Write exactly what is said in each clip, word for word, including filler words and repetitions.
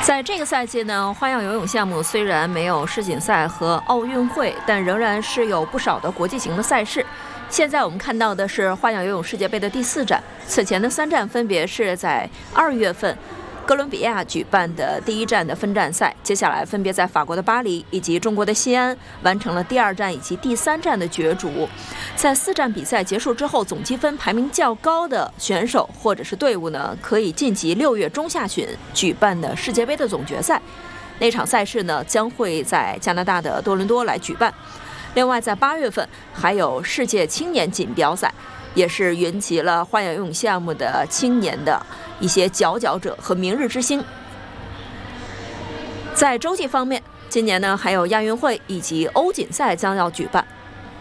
在这个赛季呢，花样游泳项目虽然没有世锦赛和奥运会，但仍然是有不少的国际型的赛事。现在我们看到的是花样游泳世界杯的第四站，此前的三站分别是在二月份哥伦比亚举办的第一站的分站赛，接下来分别在法国的巴黎以及中国的西安完成了第二站以及第三站的角逐。在四站比赛结束之后，总积分排名较高的选手或者是队伍呢，可以晋级六月中下旬举办的世界杯的总决赛。那场赛事呢，将会在加拿大的多伦多来举办。另外，在八月份还有世界青年锦标赛，也是云集了花样游泳项目的青年的一些佼佼者和明日之星。在洲际方面，今年呢还有亚运会以及欧锦赛将要举办。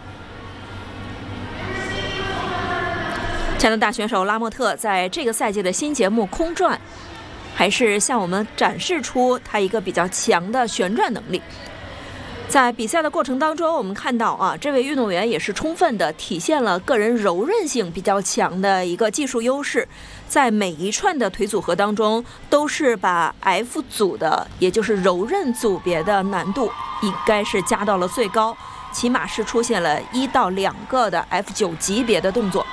加拿大选手拉莫特在这个赛季的新节目空转，还是向我们展示出他一个比较强的旋转能力。在比赛的过程当中，我们看到啊，这位运动员也是充分的体现了个人柔韧性比较强的一个技术优势，在每一串的腿组合当中，都是把 F 组的，也就是柔韧组别的难度，应该是加到了最高，起码是出现了一到两个的 F 九 级别的动作。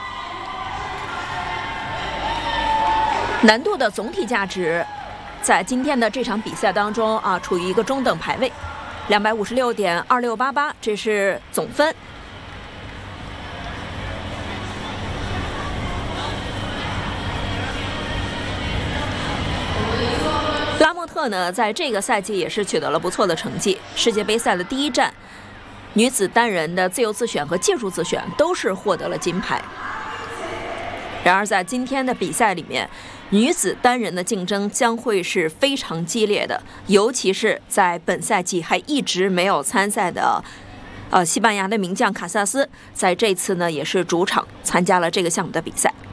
难度的总体价值，在今天的这场比赛当中啊，处于一个中等排位。两百五十六点二六八八，这是总分。拉莫特呢，在这个赛季也是取得了不错的成绩。世界杯赛的第一站，女子单人的自由自选和技术自选都是获得了金牌。然而，在今天的比赛里面，女子单人的竞争将会是非常激烈的，尤其是在本赛季还一直没有参赛的，呃，西班牙的名将卡萨斯，在这次呢也是主场参加了这个项目的比赛。